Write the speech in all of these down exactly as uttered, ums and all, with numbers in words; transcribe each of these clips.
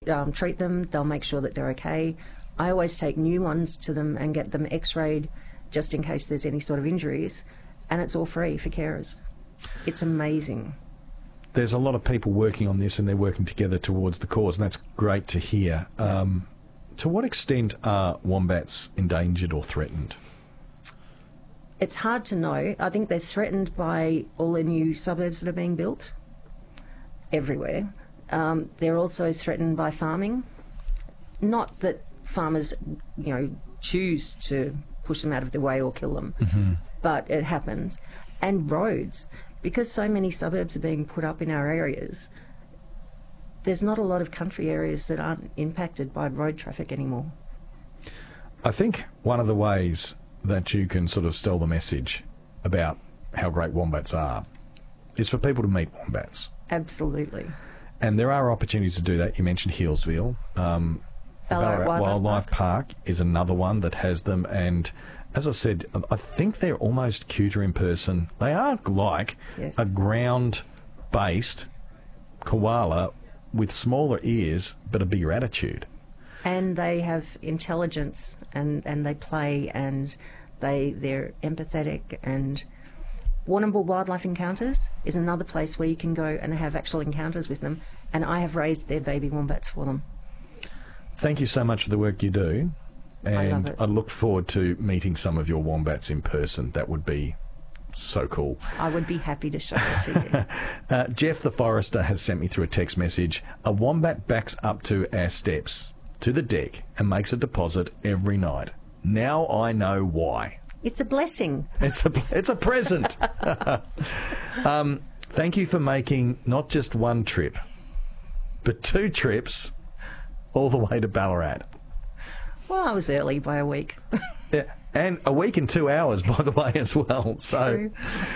um, treat them. They'll make sure that they're okay. I always take new ones to them and get them x-rayed just in case there's any sort of injuries, and it's all free for carers. It's amazing. There's a lot of people working on this, and they're working together towards the cause, and that's great to hear. Um, to what extent are wombats endangered or threatened? It's hard to know. I think they're threatened by all the new suburbs that are being built everywhere. Um, they're also threatened by farming. Not that farmers, you know, choose to push them out of the way or kill them, mm-hmm. but it happens. And roads, because so many suburbs are being put up in our areas, there's not a lot of country areas that aren't impacted by road traffic anymore. I think one of the ways that you can sort of sell the message about how great wombats are is for people to meet wombats. Absolutely. And there are opportunities to do that. You mentioned Healesville. Um, Ballarat Ballarat Wildlife, Wildlife Park. Park is another one that has them, and as I said, I think they're almost cuter in person. They are like yes. a ground-based koala with smaller ears but a bigger attitude. And they have intelligence, and, and they play, and they, they're empathetic. And Warrnambool Wildlife Encounters is another place where you can go and have actual encounters with them, and I have raised their baby wombats for them. Thank you so much for the work you do, and I love it. I look forward to meeting some of your wombats in person. That would be so cool. I would be happy to show it to you. uh, Jeff the Forester has sent me through a text message. A wombat backs up to our steps, to the deck, and makes a deposit every night. Now I know why. It's a blessing. It's a, it's a present. um, thank you for making not just one trip, but two trips all the way to Ballarat. Well, I was early by a week. Yeah, and a week and two hours, by the way, as well. So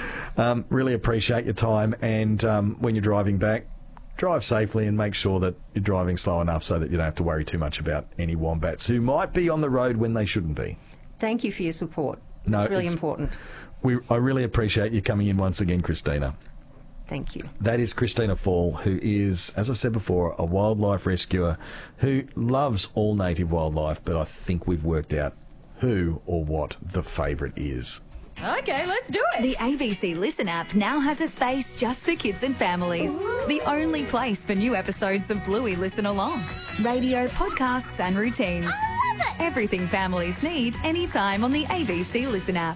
um, really appreciate your time. And um, when you're driving back, drive safely and make sure that you're driving slow enough so that you don't have to worry too much about any wombats who might be on the road when they shouldn't be. Thank you for your support. No, it's really it's, important. We, I really appreciate you coming in once again, Christina. Thank you. That is Christina Fall, who is, as I said before, a wildlife rescuer who loves all native wildlife, but I think we've worked out who or what the favourite is. Okay, let's do it. The A B C Listen app now has a space just for kids and families. The only place for new episodes of Bluey Listen Along. Radio, podcasts and routines. I love it. Everything families need anytime on the A B C Listen app.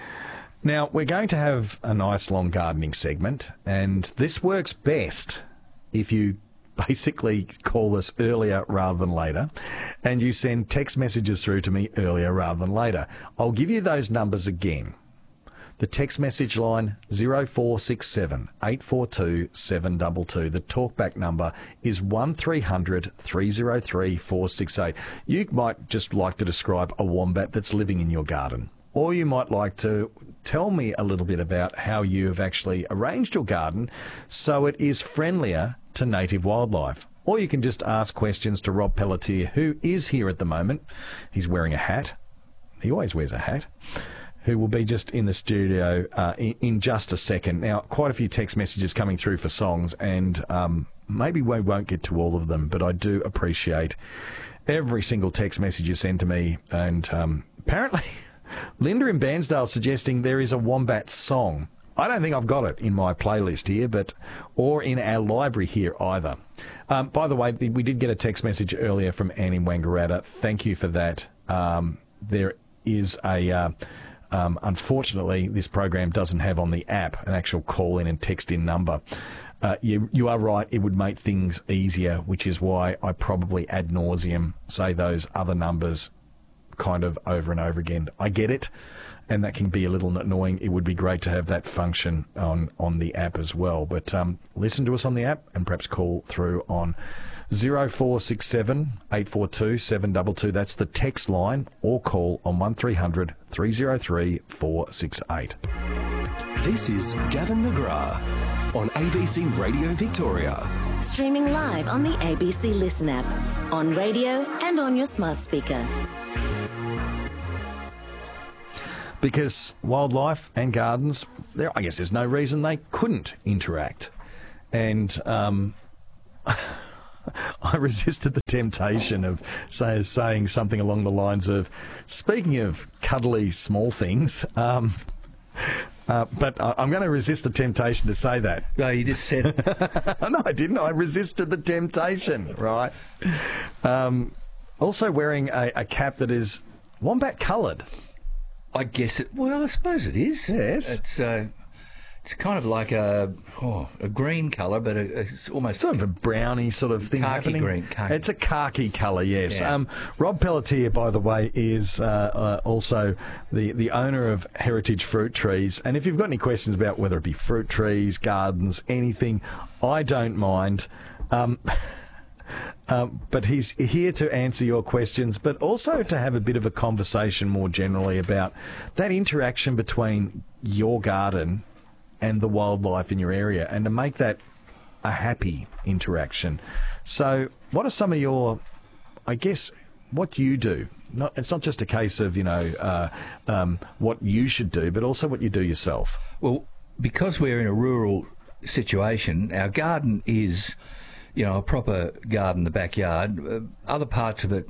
Now, we're going to have a nice long gardening segment, and this works best if you basically call us earlier rather than later, and you send text messages through to me earlier rather than later. I'll give you those numbers again. The text message line zero four six seven, eight four two, seven two two. The talkback number is one three hundred, three oh three, four six eight. You might just like to describe a wombat that's living in your garden. Or you might like to tell me a little bit about how you have actually arranged your garden so it is friendlier to native wildlife. Or you can just ask questions to Rob Pelletier, who is here at the moment. He's wearing a hat. He always wears a hat. Who will be just in the studio uh, in, in just a second. Now, quite a few text messages coming through for songs, and um, maybe we won't get to all of them, but I do appreciate every single text message you send to me. And um, apparently... Linda in Bairnsdale suggesting there is a wombat song. I don't think I've got it in my playlist here, but or in our library here either. Um, by the way, we did get a text message earlier from Anne in Wangaratta. Thank you for that. Um, there is a... Uh, um, unfortunately, this program doesn't have on the app an actual call-in and text-in number. Uh, you, you are right, it would make things easier, which is why I probably ad nauseum say those other numbers kind of over and over again. I get it, and that can be a little annoying. It would be great to have that function on, on the app as well. But um, listen to us on the app and perhaps call through on zero four six seven, eight four two, seven two two. That's the text line, or call on one three hundred, three oh three, four six eight. This is Gavin McGrath on A B C Radio Victoria. Streaming live on the A B C Listen app, on radio and on your smart speaker. Because wildlife and gardens, there, I guess there's no reason they couldn't interact. And um, I resisted the temptation of say, saying something along the lines of, speaking of cuddly small things, um, uh, but I, I'm going to resist the temptation to say that. No, you just said it. No, I didn't. I resisted the temptation, right? Um, also wearing a, a cap that is wombat coloured. I guess it. Well, I suppose it is. Yes. It's uh, it's kind of like a oh, a green colour, but a, it's almost Sort of a browny sort of thing khaki happening. green. Khaki. It's a khaki colour, yes. Yeah. Um, Rob Pelletier, by the way, is uh, uh, also the, the owner of Heritage Fruit Trees. And if you've got any questions about whether it be fruit trees, gardens, anything, I don't mind. Um, um, but he's here to answer your questions, but also to have a bit of a conversation more generally about that interaction between your garden and the wildlife in your area, and to make that a happy interaction. So what are some of your, I guess, what you do? Not, it's not just a case of, you know, uh, um, what you should do, but also what you do yourself. Well, because we're in a rural situation, our garden is, you know, a proper garden in the backyard. Uh, other parts of it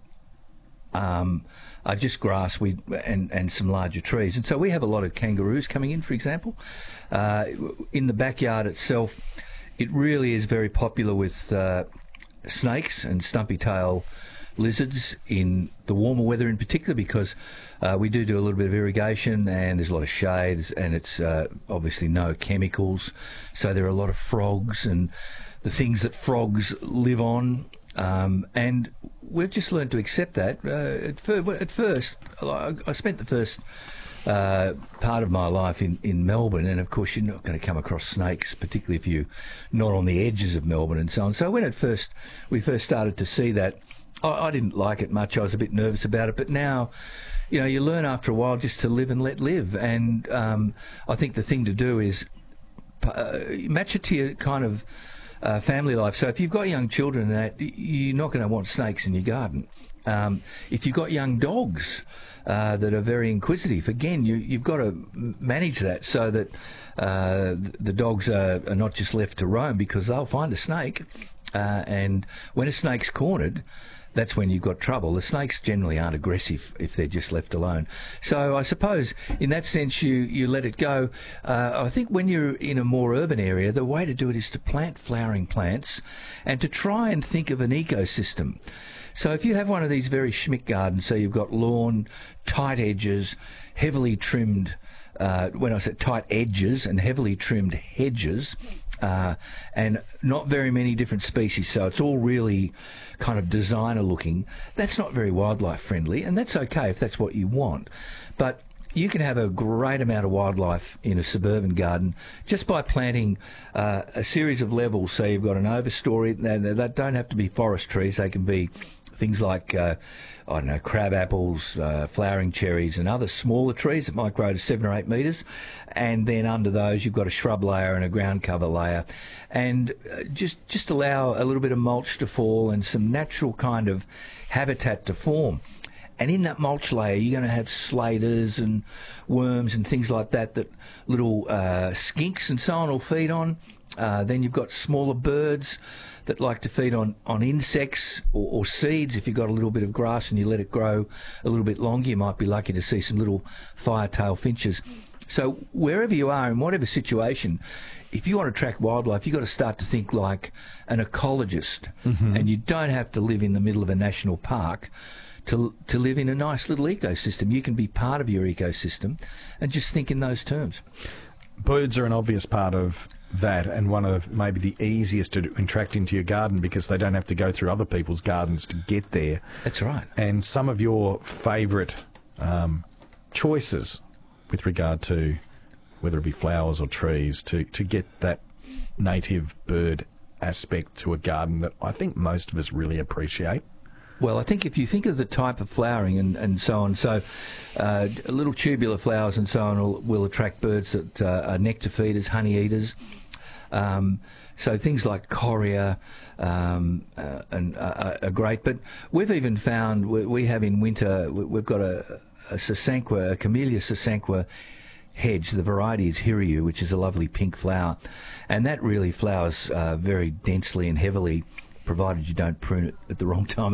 um, are just grass we, and, and some larger trees. And so we have a lot of kangaroos coming in, for example. Uh, in the backyard itself, it really is very popular with uh, snakes and stumpy tail lizards in the warmer weather in particular, because uh, we do do a little bit of irrigation and there's a lot of shade, and it's uh, obviously no chemicals. So there are a lot of frogs and the things that frogs live on. Um, and we've just learned to accept that. Uh, at, fir- at first, I, I spent the first uh, part of my life in, in Melbourne, and of course you're not going to come across snakes, particularly if you're not on the edges of Melbourne and so on. So when at first we first started to see that, I, I didn't like it much. I was a bit nervous about it, but now, you know, you learn after a while just to live and let live. And um, I think the thing to do is uh, match it to your kind of Uh, family life. So if you've got young children, that you're not going to want snakes in your garden. Um, if you've got young dogs uh, that are very inquisitive, again, you, you've got to manage that so that uh, the dogs are, are not just left to roam, because they'll find a snake. Uh, and when a snake's cornered, that's when you've got trouble. The snakes generally aren't aggressive if they're just left alone. So I suppose in that sense you, you let it go. Uh, I think when you're in a more urban area, the way to do it is to plant flowering plants and to try and think of an ecosystem. So if you have one of these very schmick gardens, so you've got lawn, tight edges, heavily trimmed, uh, when I said tight edges and heavily trimmed hedges, Uh, and not very many different species, so it's all really kind of designer looking. That's not very wildlife friendly, and that's okay if that's what you want. But you can have a great amount of wildlife in a suburban garden just by planting uh, a series of levels. So you've got an overstory. They, they don't have to be forest trees. They can be things like, uh, I don't know, crab apples, uh, flowering cherries and other smaller trees that might grow to seven or eight metres. And then under those you've got a shrub layer and a ground cover layer. And uh, just, just allow a little bit of mulch to fall and some natural kind of habitat to form. And in that mulch layer, you're going to have sladers and worms and things like that that little uh, skinks and so on will feed on. Uh, then you've got smaller birds that like to feed on, on insects or, or seeds. If you've got a little bit of grass and you let it grow a little bit longer, you might be lucky to see some little firetail finches. So wherever you are, in whatever situation, if you want to track wildlife, you've got to start to think like an ecologist. Mm-hmm. And you don't have to live in the middle of a national park to to live in a nice little ecosystem. You can be part of your ecosystem and just think in those terms. Birds are an obvious part of that, and one of maybe the easiest to attract into your garden because they don't have to go through other people's gardens to get there. That's right. And some of your favourite um, choices with regard to whether it be flowers or trees to, to get that native bird aspect to a garden that I think most of us really appreciate. Well, I think if you think of the type of flowering and, and so on, so uh, little tubular flowers and so on will, will attract birds that uh, are nectar feeders, honey eaters. Um, so things like correa um, uh, and, uh, are great. But we've even found, we, we have in winter, we've got a, a Sasanqua, a Camellia Sasanqua hedge. The variety is Hiryu, which is a lovely pink flower. And that really flowers uh, very densely and heavily provided you don't prune it at the wrong time